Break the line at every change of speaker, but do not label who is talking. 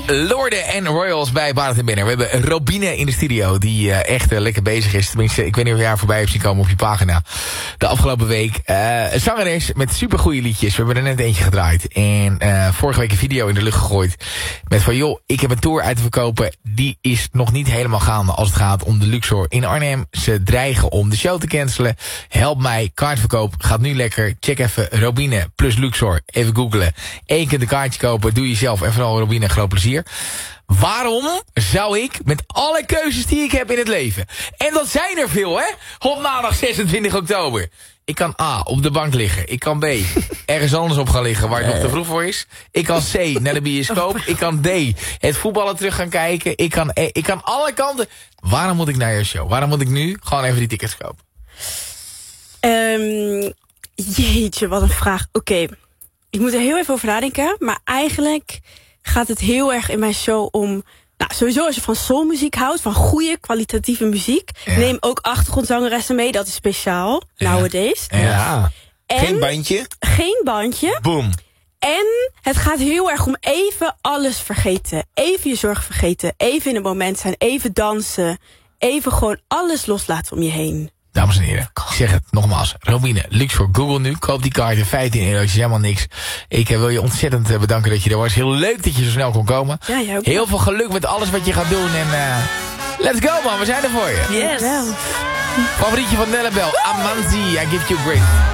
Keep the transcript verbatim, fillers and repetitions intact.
Lorde en Royals bij Barend en Benner. We hebben Robine in de studio die uh, echt uh, lekker bezig is. Tenminste, ik weet niet of je haar voorbij hebt zien komen op je pagina. De afgelopen week. Uh, een zangeres met supergoeie liedjes. We hebben er net eentje gedraaid. En uh, vorige week een video in de lucht gegooid. Met van joh, ik heb een tour uit te verkopen. Die is nog niet helemaal gaande als het gaat om de Luxor in Arnhem. Ze dreigen om de show te cancelen. Help mij, kaartverkoop gaat nu lekker. Check even Robine plus Luxor. Even googlen. En je kunt een kaartje kopen. Doe jezelf en vooral Robine groot plezier. Waarom zou ik met alle keuzes die ik heb in het leven... en dat zijn er veel, hè? Op maandag zesentwintig oktober. Ik kan A, op de bank liggen. Ik kan B, ergens anders op gaan liggen waar het nog te vroeg voor is. Ik kan C, naar de bioscoop. Ik kan D, het voetballen terug gaan kijken. Ik kan, E, ik kan alle kanten. Waarom moet ik naar je show? Waarom moet ik nu gewoon even die tickets kopen?
Um, jeetje, wat een vraag. Oké, okay. Ik moet er heel even over nadenken. Maar eigenlijk gaat het heel erg in mijn show om... Nou, sowieso als je van soulmuziek houdt, van goede, kwalitatieve muziek... Ja. Neem ook achtergrondzangeressen mee, dat is speciaal, ja. Nowadays.
Ja.
En
geen bandje?
Geen bandje.
Boom.
En het gaat heel erg om even alles vergeten. Even je zorg vergeten, even in het moment zijn, even dansen. Even gewoon alles loslaten om je heen.
Dames en heren, ik zeg het nogmaals. Robine, Luxor, Google nu. Koop die kaarten, vijftien euro, is helemaal niks. Ik wil je ontzettend bedanken dat je er was. Heel leuk dat je zo snel kon komen.
Ja, jij ook.
Heel veel geluk met alles wat je gaat doen. En uh, let's go man, we zijn er voor je.
Yes.
Favorietje van Nellebel, Amanzi, I Give You Grace.